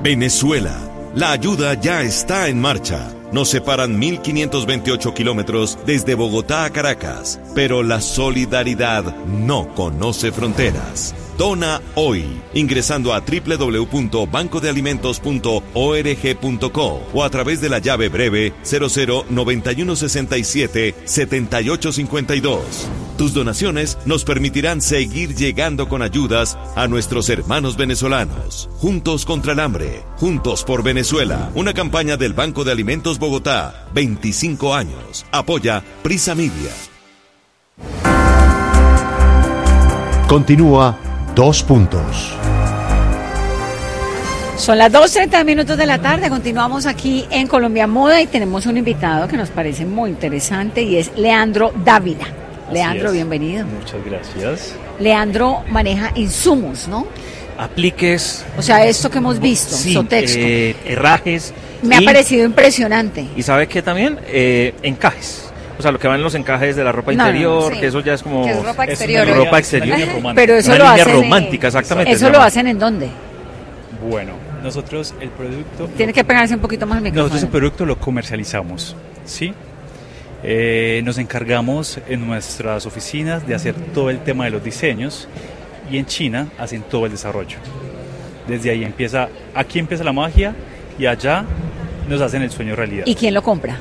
Venezuela. La ayuda ya está en marcha. Nos separan 1.528 kilómetros desde Bogotá a Caracas, pero la solidaridad no conoce fronteras. Dona hoy, ingresando a www.bancodealimentos.org.co o a través de la llave breve 0091677852. Tus donaciones nos permitirán seguir llegando con ayudas a nuestros hermanos venezolanos. Juntos contra el hambre, juntos por Venezuela. Una campaña del Banco de Alimentos Bogotá, 25 años. Apoya Prisa Media. Continúa 2 puntos. Son las 2:30 de la tarde, continuamos aquí en Colombia Moda y tenemos un invitado que nos parece muy interesante y es Leandro Dávila. Leandro, bienvenido. Muchas gracias. Leandro maneja insumos, ¿no? Apliques. O sea, esto que hemos visto, sí, Sotexco. Herrajes. Me ha parecido impresionante. ¿Y sabe qué también? Encajes. O sea, lo que van en los encajes de la ropa interior, sí. Que eso ya es como... Que es ropa exterior. Es ropa exterior. Pero eso una lo línea hacen romántica, exactamente. ¿Eso lo hacen en dónde? Bueno, nosotros el producto... Tiene que pegarse un poquito más el micrófono. Nosotros el producto lo comercializamos, ¿sí? Nos encargamos en nuestras oficinas de hacer todo el tema de los diseños y en China hacen todo el desarrollo. Desde ahí aquí empieza la magia y allá nos hacen el sueño realidad. ¿Y quién lo compra?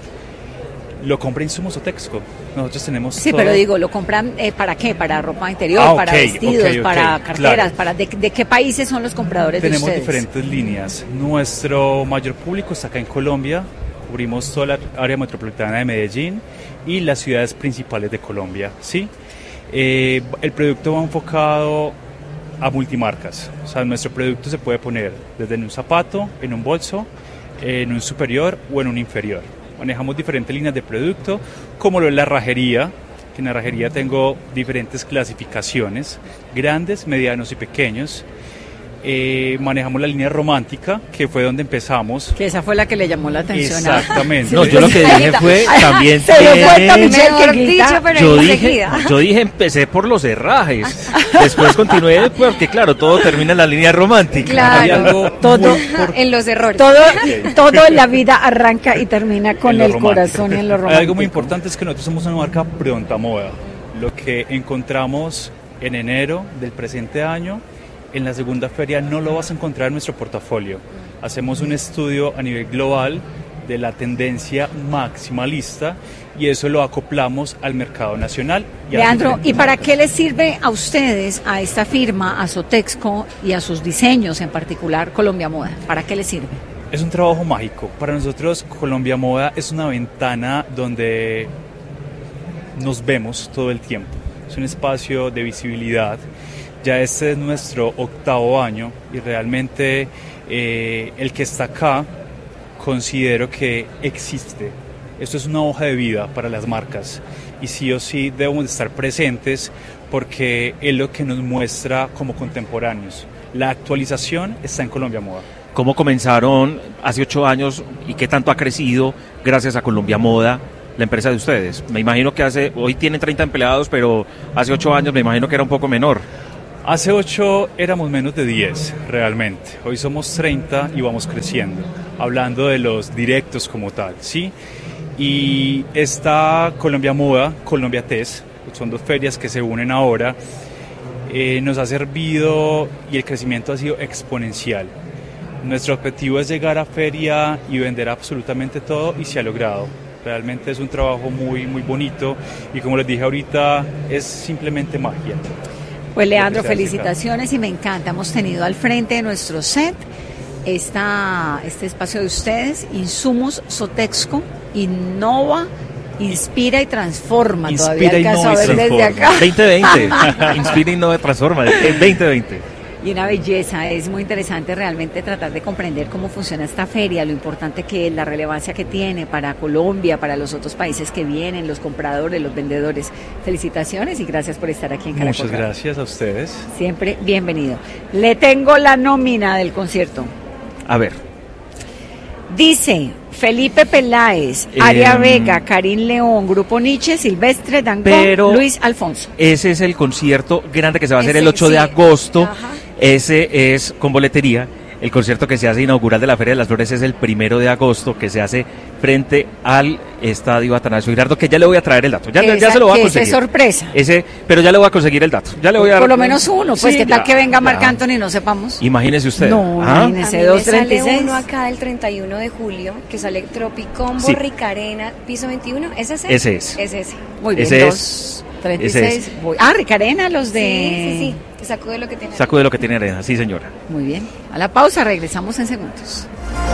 Lo compra Insumos Sotexco. Nosotros tenemos Sí, todo... pero digo, ¿lo compran para qué? ¿Para ropa interior? ¿Para vestidos? ¿Para carteras? Claro. ¿De qué países son los compradores Tenemos de ustedes? diferentes líneas. Nuestro mayor público está acá en Colombia. Cubrimos toda la área metropolitana de Medellín y las ciudades principales de Colombia, ¿sí? El producto va enfocado a multimarcas. O sea, nuestro producto se puede poner desde en un zapato, en un bolso, en un superior o en un inferior. Manejamos diferentes líneas de producto, como lo es la herrajería, que en la herrajería tengo diferentes clasificaciones, grandes, medianos y pequeños. Manejamos la línea romántica, que fue donde empezamos. Que esa fue la que le llamó la atención. Exactamente. No, yo lo que dije fue también se lo cuenta Michelle, que grita. Yo dije empecé por los herrajes, después continué porque claro, todo termina en la línea romántica. Claro, todo en los errores. Todo en la vida arranca y termina con el corazón y en lo romántico. Hay algo muy importante, es que nosotros somos una marca pronta moda. Lo que encontramos en enero del presente año, en la segunda feria no lo vas a encontrar en nuestro portafolio. Hacemos un estudio a nivel global de la tendencia maximalista y eso lo acoplamos al mercado nacional. Leandro, ¿y para qué les sirve a ustedes, a esta firma, a Sotexco y a sus diseños en particular Colombia Moda? ¿Para qué les sirve? Es un trabajo mágico. Para nosotros Colombia Moda es una ventana donde nos vemos todo el tiempo. Es un espacio de visibilidad. Ya este es nuestro 8º año y realmente el que está acá considero que existe. Esto es una hoja de vida para las marcas y sí o sí debemos de estar presentes porque es lo que nos muestra como contemporáneos. La actualización está en Colombia Moda. ¿Cómo comenzaron hace 8 años y qué tanto ha crecido gracias a Colombia Moda la empresa de ustedes? Me imagino que hoy tienen 30 empleados, pero hace 8 años me imagino que era un poco menor. Hace 8 éramos menos de 10 realmente, hoy somos 30 y vamos creciendo, hablando de los directos como tal, ¿sí? Y esta Colombia Moda, Colombia TES, son 2 ferias que se unen ahora, nos ha servido y el crecimiento ha sido exponencial. Nuestro objetivo es llegar a feria y vender absolutamente todo y se ha logrado. Realmente es un trabajo muy, muy bonito y como les dije ahorita, es simplemente magia. Pues Leandro, felicitaciones y me encanta. Hemos tenido al frente de nuestro set este espacio de ustedes, Insumos Sotexco, innova, inspira y transforma. Inspira, todavía alcanzo a ver desde acá. 2020, inspira, innova y transforma, 2020. Y una belleza, es muy interesante realmente tratar de comprender cómo funciona esta feria, lo importante que es, la relevancia que tiene para Colombia, para los otros países que vienen, los compradores, los vendedores. Felicitaciones y gracias por estar aquí en Caracol. Muchas gracias a ustedes. Siempre bienvenido. Le tengo la nómina del concierto. A ver. Dice Felipe Peláez, Aria Vega, Karim León, Grupo Nietzsche, Silvestre Dangond, Luis Alfonso. Ese es el concierto grande que se va a hacer el 8 de agosto. Ajá. Ese es con boletería. el concierto que se hace inaugural de la Feria de las Flores es el 1 de agosto, que se hace frente al Estadio Atanasio Girardot, que ya le voy a traer el dato. Ya se lo voy a conseguir. Esa es sorpresa. Pero ya le voy a conseguir el dato. Ya le voy a dar, por lo menos uno, pues, sí, ¿qué tal ya, que venga ya. Marc Anthony y no sepamos? Imagínese usted. No, imagínese, a mí me sale 236. uno acá del 31 de julio, que sale Tropicombo, Sí. Ricarena, piso 21, ¿es ese? Ese es. Es ese. Muy bien, Ese 236. Ricarena, los de... Sí, sacude lo que tiene. Sacude lo que tiene arena, sí señora. Muy bien. A la pausa, regresamos en segundos.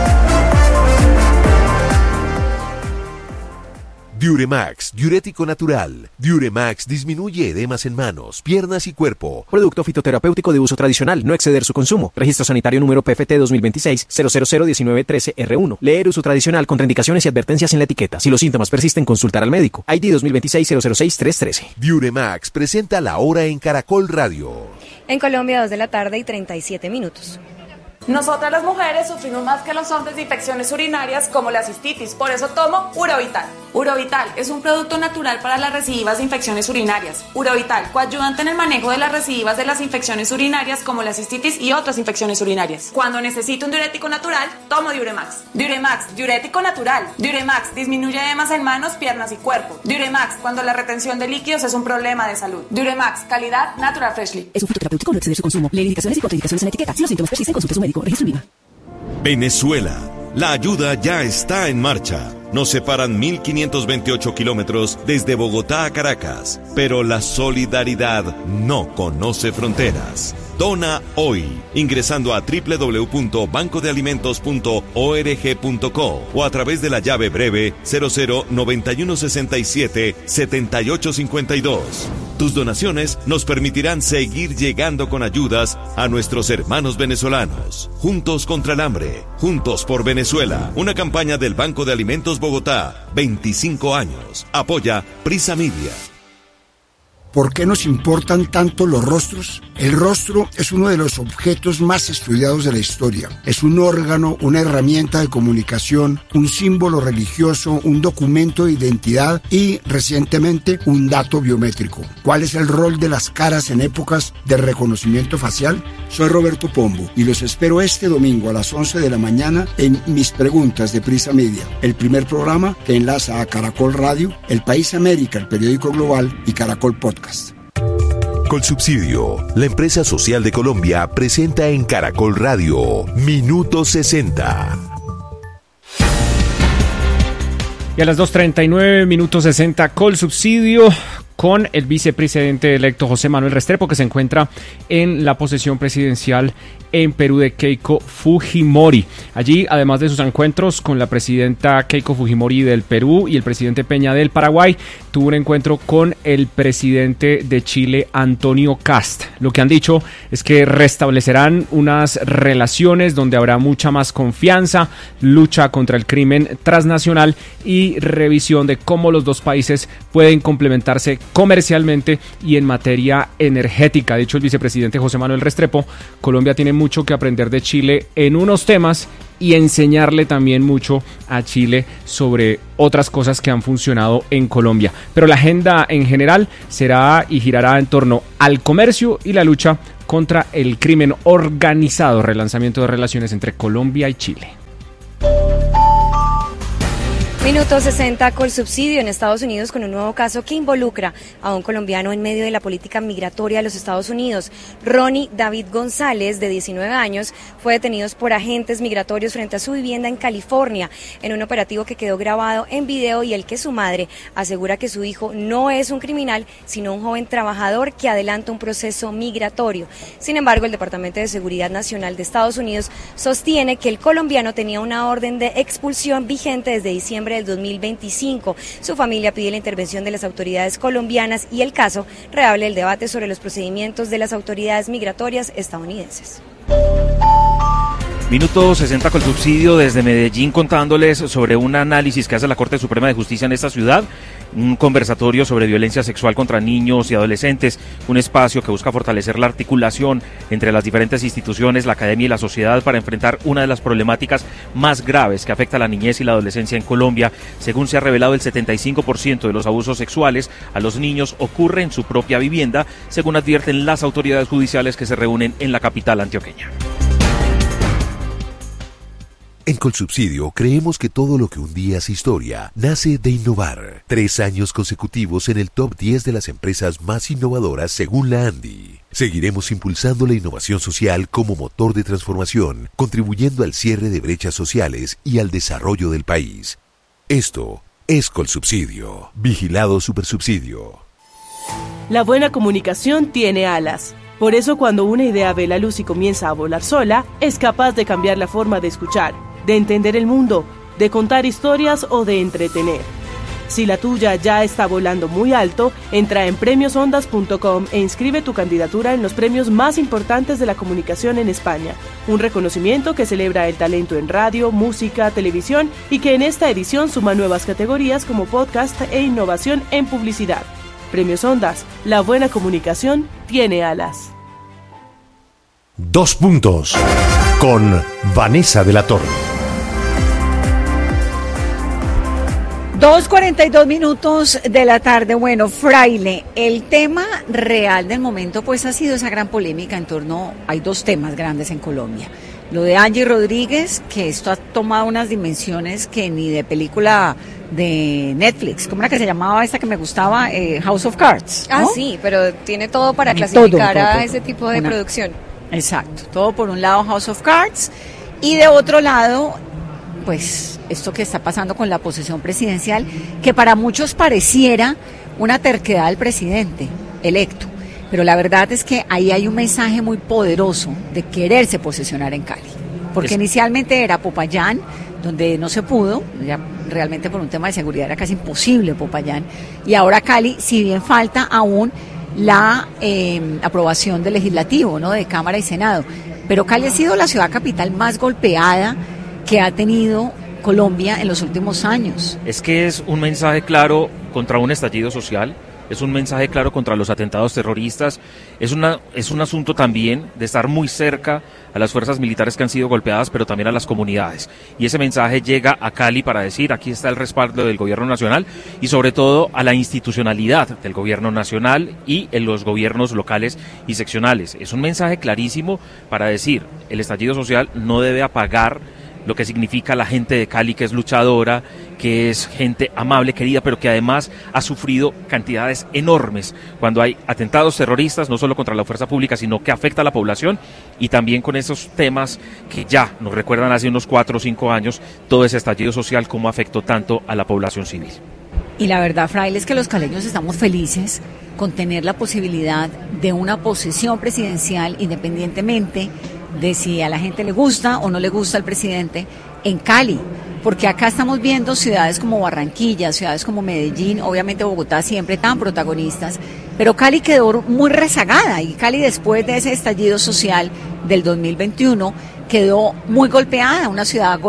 Diuremax, diurético natural. Diuremax disminuye edemas en manos, piernas y cuerpo. Producto fitoterapéutico de uso tradicional, no exceder su consumo. Registro sanitario número PFT 2026-0001913R1. Leer uso tradicional, contraindicaciones y advertencias en la etiqueta. Si los síntomas persisten, consultar al médico. ID 2026-006-313. Diuremax presenta la hora en Caracol Radio. En Colombia, 2 de la tarde y 37 minutos. Nosotras las mujeres sufrimos más que los hombres de infecciones urinarias como la cistitis, por eso tomo Urovital. Urovital es un producto natural para las recidivas de infecciones urinarias. Urovital, coayudante en el manejo de las recidivas de las infecciones urinarias como la cistitis y otras infecciones urinarias. Cuando necesito un diurético natural, tomo Diuremax. Diuremax, diurético natural. Diuremax, disminuye edemas en manos, piernas y cuerpo. Diuremax, cuando la retención de líquidos es un problema de salud. Diuremax, calidad Natural Freshly. Es un fitoterapéutico, no exceder su consumo. Lee indicaciones y contraindicaciones en la etiqueta. Si los síntomas persisten, consulte a su médico. Registro INVIMA. Venezuela. La ayuda ya está en marcha. Nos separan 1.528 kilómetros desde Bogotá a Caracas, pero la solidaridad no conoce fronteras. Dona hoy, ingresando a www.bancodealimentos.org.co o a través de la llave breve 0091677852. Tus donaciones nos permitirán seguir llegando con ayudas a nuestros hermanos venezolanos. Juntos contra el hambre, juntos por Venezuela. Una campaña del Banco de Alimentos Bogotá, 25 años. Apoya Prisa Media. ¿Por qué nos importan tanto los rostros? El rostro es uno de los objetos más estudiados de la historia. Es un órgano, una herramienta de comunicación, un símbolo religioso, un documento de identidad y, recientemente, un dato biométrico. ¿Cuál es el rol de las caras en épocas de reconocimiento facial? Soy Roberto Pombo y los espero este domingo a las 11 de la mañana en Mis Preguntas de Prisa Media, el primer programa que enlaza a Caracol Radio, El País América, el periódico global y Caracol Podcast. Colsubsidio, la empresa social de Colombia, presenta en Caracol Radio Minuto 60. Y a las 2:39 minutos 60, Colsubsidio con el vicepresidente electo José Manuel Restrepo, que se encuentra en la posesión presidencial en Perú de Keiko Fujimori. Allí, además de sus encuentros con la presidenta Keiko Fujimori del Perú y el presidente Peña del Paraguay, tuvo un encuentro con el presidente de Chile, Antonio Kast. Lo que han dicho es que restablecerán unas relaciones donde habrá mucha más confianza, lucha contra el crimen transnacional y revisión de cómo los dos países pueden complementarse comercialmente y en materia energética. Ha dicho el vicepresidente José Manuel Restrepo, Colombia tiene mucho que aprender de Chile en unos temas y enseñarle también mucho a Chile sobre otras cosas que han funcionado en Colombia. Pero la agenda en general será y girará en torno al comercio y la lucha contra el crimen organizado, relanzamiento de relaciones entre Colombia y Chile. Minuto 60, Colsubsidio en Estados Unidos con un nuevo caso que involucra a un colombiano en medio de la política migratoria de los Estados Unidos. Ronnie David González, de 19 años, fue detenido por agentes migratorios frente a su vivienda en California en un operativo que quedó grabado en video y el que su madre asegura que su hijo no es un criminal, sino un joven trabajador que adelanta un proceso migratorio. Sin embargo, el Departamento de Seguridad Nacional de Estados Unidos sostiene que el colombiano tenía una orden de expulsión vigente desde diciembre del 2025. Su familia pide la intervención de las autoridades colombianas y el caso reabre el debate sobre los procedimientos de las autoridades migratorias estadounidenses. Minuto 60 con subsidio desde Medellín, contándoles sobre un análisis que hace la Corte Suprema de Justicia en esta ciudad, un conversatorio sobre violencia sexual contra niños y adolescentes, un espacio que busca fortalecer la articulación entre las diferentes instituciones, la academia y la sociedad para enfrentar una de las problemáticas más graves que afecta a la niñez y la adolescencia en Colombia. Según se ha revelado, el 75% de los abusos sexuales a los niños ocurre en su propia vivienda, según advierten las autoridades judiciales que se reúnen en la capital antioqueña. En Colsubsidio creemos que todo lo que un día hace historia nace de innovar. 3 años consecutivos en el top 10 de las empresas más innovadoras según la ANDI. Seguiremos impulsando la innovación social como motor de transformación, contribuyendo al cierre de brechas sociales y al desarrollo del país. Esto es Colsubsidio. Vigilado Supersubsidio. La buena comunicación tiene alas. Por eso cuando una idea ve la luz y comienza a volar sola, es capaz de cambiar la forma de escuchar, de entender el mundo, de contar historias o de entretener. Si la tuya ya está volando muy alto, entra en premiosondas.com e inscribe tu candidatura en los premios más importantes de la comunicación en España. Un reconocimiento que celebra el talento en radio, música, televisión y que en esta edición suma nuevas categorías como podcast e innovación en publicidad. Premios Ondas, la buena comunicación tiene alas. 2 puntos con Vanessa de la Torre. 2:42 de la tarde. Bueno, Fraile, el tema real del momento pues ha sido esa gran polémica en torno, hay 2 temas grandes en Colombia. Lo de Angie Rodríguez, que esto ha tomado unas dimensiones que ni de película de Netflix, ¿cómo era que se llamaba esta que me gustaba? House of Cards, ¿no? Ah, sí, pero tiene todo para clasificar todo. Ese tipo de producción. Exacto, todo por un lado House of Cards y de otro lado pues esto que está pasando con la posesión presidencial, que para muchos pareciera una terquedad del presidente electo, pero la verdad es que ahí hay un mensaje muy poderoso de quererse posesionar en Cali, porque inicialmente era Popayán, donde no se pudo, ya realmente por un tema de seguridad era casi imposible Popayán, y ahora Cali, si bien falta aún la aprobación del legislativo, ¿no?, de Cámara y Senado, pero Cali ha sido la ciudad capital más golpeada que ha tenido Colombia en los últimos años. Es que es un mensaje claro contra un estallido social, es un mensaje claro contra los atentados terroristas, es un asunto también de estar muy cerca a las fuerzas militares que han sido golpeadas, pero también a las comunidades. Y ese mensaje llega a Cali para decir, aquí está el respaldo del gobierno nacional y sobre todo a la institucionalidad del gobierno nacional y en los gobiernos locales y seccionales. Es un mensaje clarísimo para decir, el estallido social no debe apagar lo que significa la gente de Cali, que es luchadora, que es gente amable, querida, pero que además ha sufrido cantidades enormes cuando hay atentados terroristas, no solo contra la fuerza pública, sino que afecta a la población, y también con esos temas que ya nos recuerdan hace unos 4 o 5 años, todo ese estallido social, cómo afectó tanto a la población civil. Y la verdad, Fraile, es que los caleños estamos felices con tener la posibilidad de una posesión presidencial, independientemente de si a la gente le gusta o no le gusta el presidente, en Cali, porque acá estamos viendo ciudades como Barranquilla, ciudades como Medellín, obviamente Bogotá siempre tan protagonistas, pero Cali quedó muy rezagada, y Cali después de ese estallido social del 2021 quedó muy golpeada, una ciudad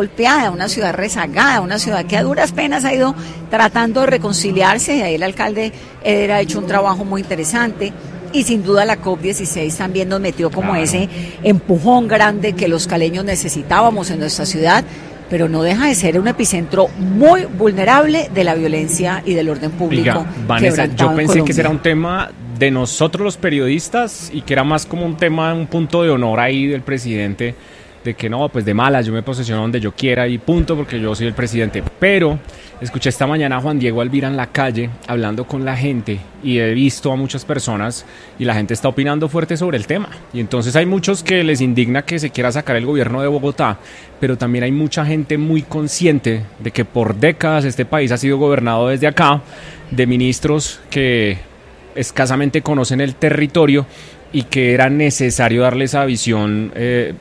rezagada, una ciudad que a duras penas ha ido tratando de reconciliarse, y ahí el alcalde Eder ha hecho un trabajo muy interesante. Y sin duda la COP16 también nos metió como ese empujón grande que los caleños necesitábamos en nuestra ciudad, pero no deja de ser un epicentro muy vulnerable de la violencia y del orden público. Oiga, Vanessa, yo pensé que ese era un tema de nosotros los periodistas y que era más como un tema, un punto de honor ahí del presidente, de que no, pues de malas, yo me posesiono donde yo quiera y punto, porque yo soy el presidente. Pero escuché esta mañana a Juan Diego Alvira en la calle hablando con la gente y he visto a muchas personas y la gente está opinando fuerte sobre el tema. Y entonces hay muchos que les indigna que se quiera sacar el gobierno de Bogotá, pero también hay mucha gente muy consciente de que por décadas este país ha sido gobernado desde acá, de ministros que escasamente conocen el territorio y que era necesario darle esa visión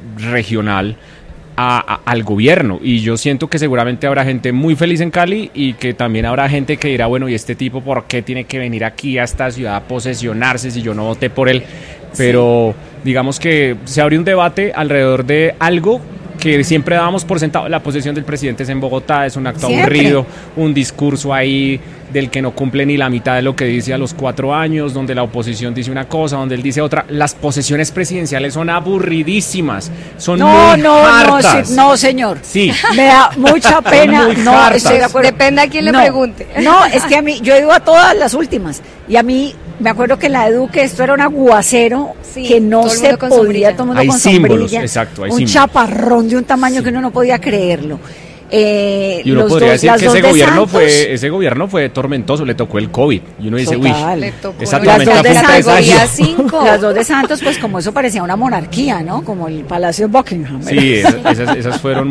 regional al gobierno, y yo siento que seguramente habrá gente muy feliz en Cali y que también habrá gente que dirá, bueno, ¿y este tipo por qué tiene que venir aquí a esta ciudad a posesionarse si yo no voté por él? Pero digamos que se abrió un debate alrededor de algo que siempre dábamos por sentado. La posesión del presidente es en Bogotá, es un acto aburrido, un discurso ahí del que no cumple ni la mitad de lo que dice a los 4 años, donde la oposición dice una cosa, donde él dice otra. Las posesiones presidenciales son aburridísimas, son muy hartas. No, señor. Sí. Me da mucha pena. No, estoy de acuerdo. Depende a quién le pregunte. No, es que a mí, yo he ido a todas las últimas, y a mí Me acuerdo que la de Duque, esto era un aguacero que no se podía, todo el mundo hay con símbolos, sombrilla, exacto, hay un símbolos. chaparrón de un tamaño que uno no podía creerlo. Y uno podría decir que ese gobierno fue tormentoso, le tocó el COVID. Y uno dice, total, uy, esa tormenta fue presagia. Las dos de Santos, pues como eso parecía una monarquía, ¿no? Como el Palacio de Buckingham. Sí, esas fueron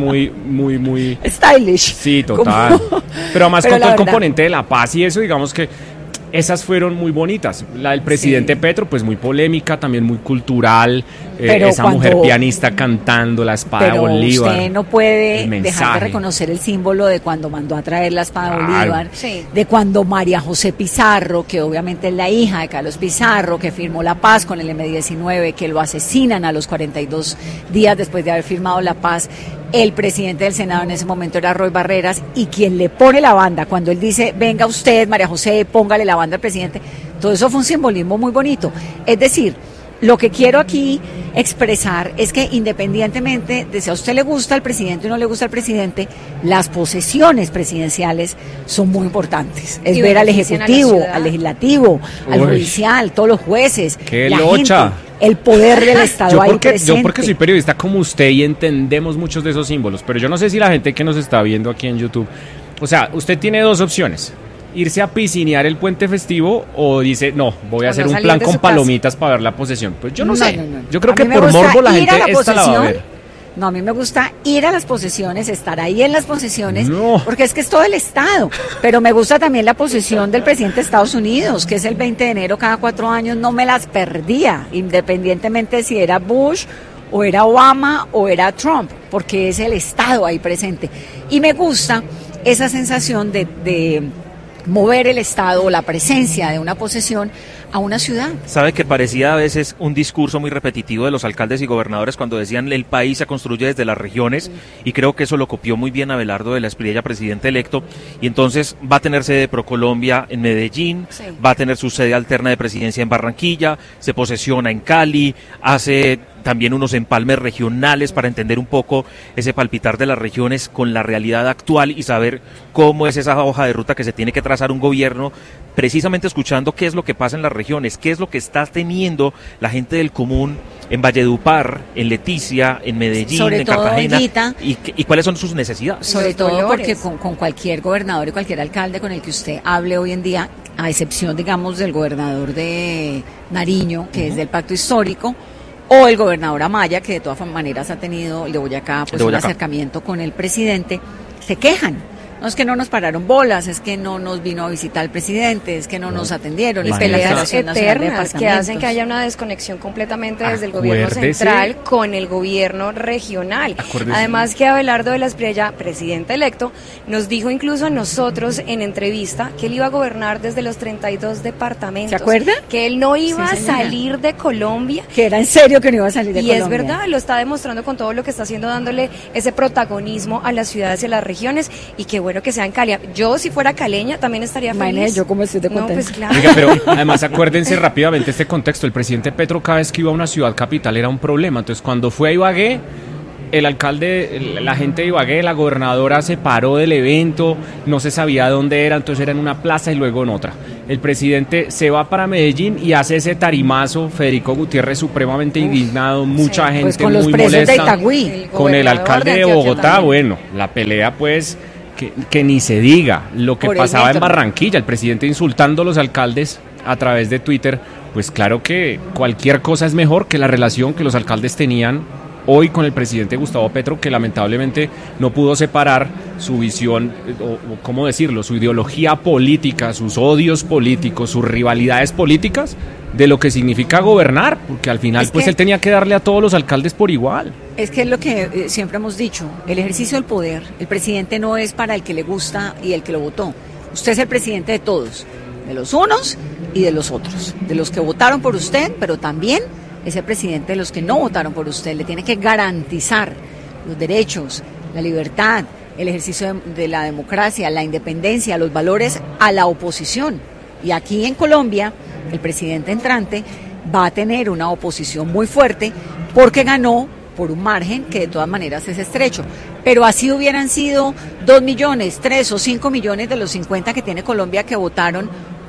muy stylish. Sí, total. Pero además con todo el componente de la paz y eso, digamos que esas fueron muy bonitas. La del presidente Petro, pues muy polémica, también muy cultural. Esa mujer pianista cantando la espada de Bolívar. Usted no puede dejar de reconocer el símbolo de cuando mandó a traer la espada de Bolívar, de cuando María José Pizarro, que obviamente es la hija de Carlos Pizarro, que firmó la paz con el M-19, que lo asesinan a los 42 días después de haber firmado la paz. El presidente del Senado en ese momento era Roy Barreras, y quien le pone la banda, cuando él dice, venga usted, María José, póngale la banda al presidente, todo eso fue un simbolismo muy bonito. Es decir, lo que quiero aquí expresar es que independientemente de si a usted le gusta el presidente o no le gusta el presidente, las posesiones presidenciales son muy importantes. Es ver al Ejecutivo, al Legislativo, al Judicial, todos los jueces, la gente, el poder del Estado ahí presente. Yo porque soy periodista como usted y entendemos muchos de esos símbolos, pero yo no sé si la gente que nos está viendo aquí en YouTube, o sea, usted tiene dos opciones: irse a piscinear el puente festivo, o dice, no, voy a hacer un plan con palomitas para ver la posesión. Pues yo no sé. Yo creo que por morbo la gente esta la va a ver. No, a mí me gusta ir a las posesiones, estar ahí en las posesiones, porque es que es todo el Estado. Pero me gusta también la posesión del presidente de Estados Unidos, que es el 20 de enero cada 4 años. No me las perdía, independientemente si era Bush, o era Obama, o era Trump, porque es el Estado ahí presente. Y me gusta esa sensación de mover el Estado o la presencia de una posesión a una ciudad. Sabe que parecía a veces un discurso muy repetitivo de los alcaldes y gobernadores cuando decían el país se construye desde las regiones, y creo que eso lo copió muy bien Abelardo de la Espriella, presidente electo, y entonces va a tener sede de Procolombia en Medellín, va a tener su sede alterna de presidencia en Barranquilla, se posesiona en Cali, hace también unos empalmes regionales para entender un poco ese palpitar de las regiones con la realidad actual y saber cómo es esa hoja de ruta que se tiene que trazar un gobierno, precisamente escuchando qué es lo que pasa en las regiones, qué es lo que está teniendo la gente del común en Valledupar, en Leticia, en Medellín, sobre en Cartagena, y cuáles son sus necesidades. Sobre todo porque con cualquier gobernador y cualquier alcalde con el que usted hable hoy en día, a excepción, digamos, del gobernador de Nariño, que es del Pacto Histórico, o el gobernador Amaya, que de todas maneras ha tenido, el de Boyacá, pues un acercamiento con el presidente, se quejan. No es que no nos pararon bolas, es que no nos vino a visitar el presidente, es que no nos atendieron. Y peleas eternas que hacen que haya una desconexión completamente desde el gobierno central con el gobierno regional. Además que Abelardo de la Espriella, presidente electo, nos dijo incluso a nosotros en entrevista que él iba a gobernar desde los 32 departamentos. ¿Se acuerda? Que él no iba a salir de Colombia. Que era en serio que no iba a salir de Colombia. Y es verdad, lo está demostrando con todo lo que está haciendo, dándole ese protagonismo a las ciudades y a las regiones, y que bueno que sea en Cali. Yo, si fuera caleña, también estaría feliz. Yo como estoy de contenta. No, pues claro. Oiga, pero además acuérdense rápidamente este contexto. El presidente Petro, cada vez que iba a una ciudad capital era un problema. Entonces, cuando fue a Ibagué, el alcalde, la gente de Ibagué, la gobernadora se paró del evento, no se sabía dónde era, entonces era en una plaza y luego en otra. El presidente se va para Medellín y hace ese tarimazo, Federico Gutiérrez supremamente indignado, mucha gente pues con muy los presos molesta. De Itagüí. Con el alcalde de Bogotá, también. Bueno, la pelea pues... Que ni se diga lo que pasaba en Barranquilla, el presidente insultando a los alcaldes a través de Twitter. Pues claro que cualquier cosa es mejor que la relación que los alcaldes tenían hoy con el presidente Gustavo Petro, que lamentablemente no pudo separar su visión, o cómo decirlo, su ideología política, sus odios políticos, sus rivalidades políticas, de lo que significa gobernar, porque al final pues él tenía que darle a todos los alcaldes por igual. Es que es lo que siempre hemos dicho, el ejercicio del poder, el presidente no es para el que le gusta y el que lo votó. Usted es el presidente de todos, de los unos y de los otros, de los que votaron por usted, pero también es el presidente de los que no votaron por usted. Le tiene que garantizar los derechos, la libertad, el ejercicio de la democracia, la independencia, los valores a la oposición. Y aquí en Colombia, el presidente entrante va a tener una oposición muy fuerte porque ganó por un margen que de todas maneras es estrecho. Pero así hubieran sido 2 millones, 3 o 5 millones de los 50 que tiene Colombia que votaron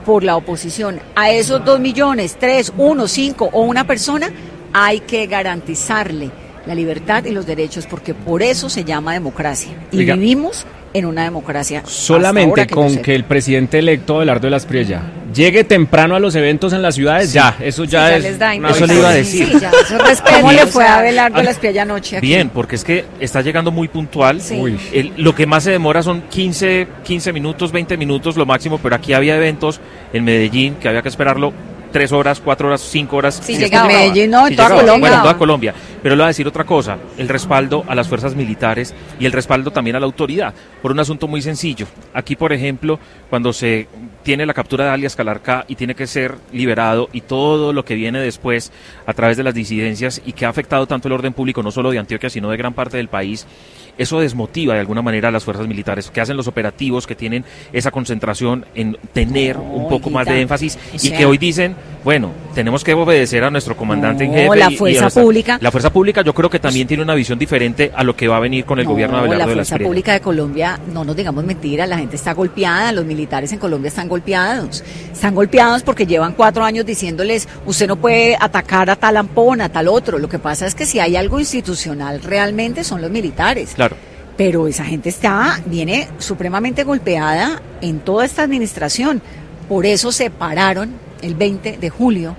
por la oposición a esos 2 millones, 3, 1, 5 o una persona, hay que garantizarle la libertad y los derechos, porque por eso se llama democracia. Y Oiga, vivimos en una democracia. solamente con que el presidente electo Abelardo de la Espriella llegue temprano a los eventos en las ciudades, eso ya es... Eso le iba a decir. Sí, ya, eso ¿Cómo le fue a Abelardo de la Espriella anoche aquí? Bien, porque es que está llegando muy puntual. Sí. Lo que más se demora son 15 minutos, 20 minutos lo máximo, pero aquí había eventos en Medellín que había que esperarlo 3 horas, 4 horas, 5 horas. Sí, llegaba. En Medellín, no, en toda llegaba. Colombia. Bueno, en toda Colombia. Pero le voy a decir otra cosa, el respaldo a las fuerzas militares y el respaldo también a la autoridad, por un asunto muy sencillo. Aquí, por ejemplo, cuando se tiene la captura de alias Calarcá y tiene que ser liberado, y todo lo que viene después a través de las disidencias y que ha afectado tanto el orden público, no solo de Antioquia, sino de gran parte del país, eso desmotiva de alguna manera a las fuerzas militares que hacen los operativos, que tienen esa concentración en tener un poco más de énfasis, y que hoy dicen, bueno, tenemos que obedecer a nuestro comandante en jefe. La fuerza pública. La fuerza pública yo creo que también tiene una visión diferente a lo que va a venir con el gobierno de Abelardo de la Espriella. La fuerza pública de Colombia, no nos digamos mentiras, la gente está golpeada, los militares en Colombia están golpeados porque llevan 4 años diciéndoles, usted no puede atacar a tal ampón, a tal otro. Lo que pasa es que si hay algo institucional realmente son los militares. Claro. Pero esa gente viene supremamente golpeada en toda esta administración. Por eso se pararon el 20 de julio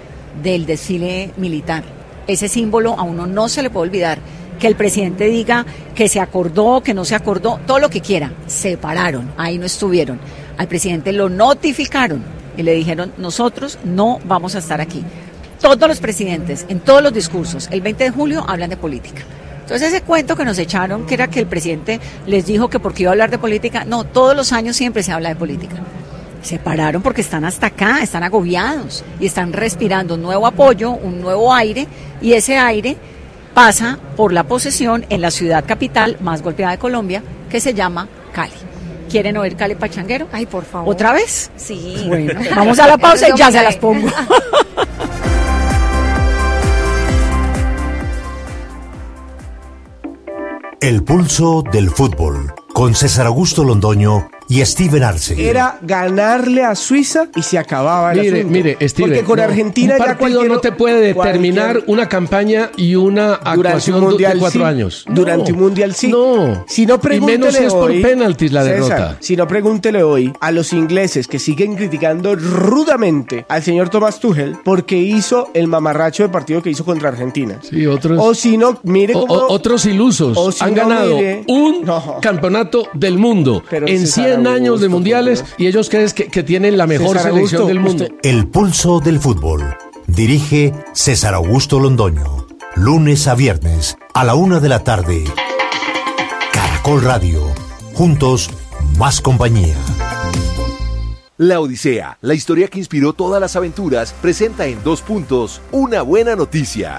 del desfile militar. Ese símbolo a uno no se le puede olvidar. Que el presidente diga que se acordó, que no se acordó, todo lo que quiera. Se pararon, ahí no estuvieron. Al presidente lo notificaron y le dijeron, nosotros no vamos a estar aquí. Todos los presidentes, en todos los discursos, el 20 de julio hablan de política. Entonces ese cuento que nos echaron, que era que el presidente les dijo que porque iba a hablar de política, no, todos los años siempre se habla de política. Se pararon porque están hasta acá, están agobiados y están respirando un nuevo apoyo, un nuevo aire, y ese aire pasa por la posesión en la ciudad capital más golpeada de Colombia, que se llama Cali. ¿Quieren oír Cali Pachanguero? Ay, por favor. ¿Otra vez? Sí. Bueno, vamos a la pausa y ya se las pongo. El pulso del fútbol, con César Augusto Londoño y Steven Arce. Era ganarle a Suiza y se acababa el asunto. Mire, Steven, porque con Argentina un partido no te puede determinar una campaña y una actuación mundial, de 4 sí. años. Durante un mundial sí. No. Si no, pregúntele y menos si es por hoy, penaltis la César, derrota. si no, pregúntele hoy a los ingleses que siguen criticando rudamente al señor Thomas Tuchel porque hizo el mamarracho de partido que hizo contra Argentina. Sí, otros. O si no, mire cómo... otros ilusos han ganado un campeonato del mundo en 100 años de mundiales y ellos creen que tienen la mejor selección del mundo. El pulso del fútbol. Dirige César Augusto Londoño. Lunes a viernes a la 1 de la tarde. Caracol Radio. Juntos, más compañía. La Odisea, la historia que inspiró todas las aventuras, presenta en 2 puntos una buena noticia.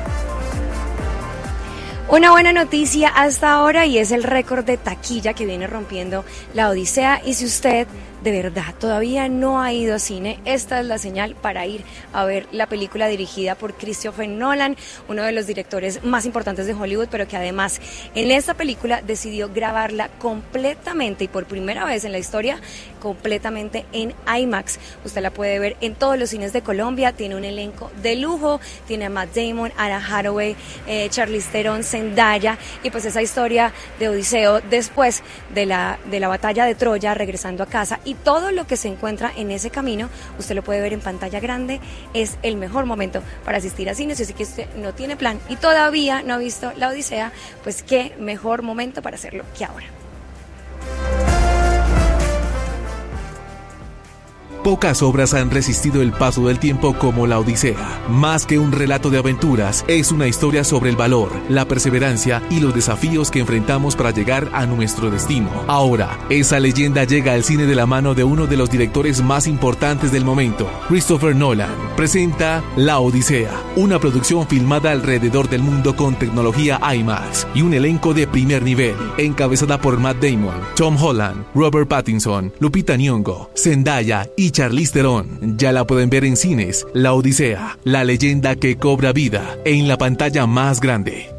Una buena noticia hasta ahora y es el récord de taquilla que viene rompiendo La Odisea. Y si usted de verdad todavía no ha ido a cine, esta es la señal para ir a ver la película dirigida por Christopher Nolan, uno de los directores más importantes de Hollywood, pero que además en esta película decidió grabarla completamente y por primera vez en la historia completamente en IMAX. Usted la puede ver en todos los cines de Colombia, tiene un elenco de lujo, tiene a Matt Damon, Anna Hathaway, Charlize Theron, Zendaya, y pues esa historia de Odiseo después de la batalla de Troya, regresando a casa, y todo lo que se encuentra en ese camino, usted lo puede ver en pantalla grande. Es el mejor momento para asistir a cines, así que usted no tiene plan y todavía no ha visto La Odisea, pues qué mejor momento para hacerlo que ahora. Pocas obras han resistido el paso del tiempo como La Odisea. Más que un relato de aventuras, es una historia sobre el valor, la perseverancia y los desafíos que enfrentamos para llegar a nuestro destino. Ahora, esa leyenda llega al cine de la mano de uno de los directores más importantes del momento. Christopher Nolan presenta La Odisea, una producción filmada alrededor del mundo con tecnología IMAX y un elenco de primer nivel, encabezada por Matt Damon, Tom Holland, Robert Pattinson, Lupita Nyong'o, Zendaya y Charlize Theron. Ya la pueden ver en cines. La Odisea, la leyenda que cobra vida en la pantalla más grande.